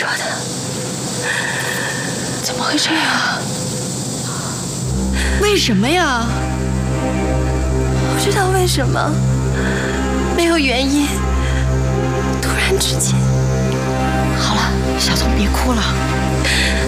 说的。怎么会这样？ 为什么呀？ 不知道为什么，没有原因，突然之间。 好了，小聪别哭了。